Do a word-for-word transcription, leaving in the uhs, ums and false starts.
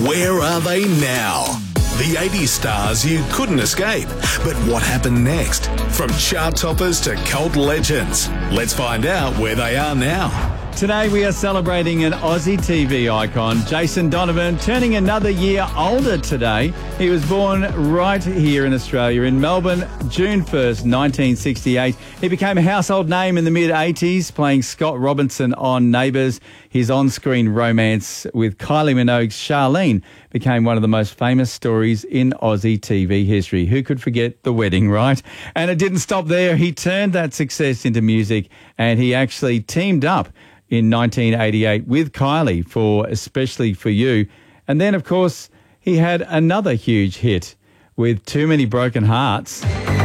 Where are they now? The eighties stars you couldn't escape. But what happened next? From chart toppers to cult legends. Let's find out where they are now. Today we are celebrating an Aussie T V icon, Jason Donovan, turning another year older today. He was born right here in Australia, in Melbourne, June first, nineteen sixty-eight. He became a household name in the mid-eighties, playing Scott Robinson on Neighbours. His on-screen romance with Kylie Minogue's Charlene became one of the most famous stories in Aussie T V history. Who could forget The Wedding, right? And it didn't stop there. He turned that success into music, and he actually teamed up in nineteen eighty-eight with Kylie for Especially For You. And then, of course, he had another huge hit with Too Many Broken Hearts.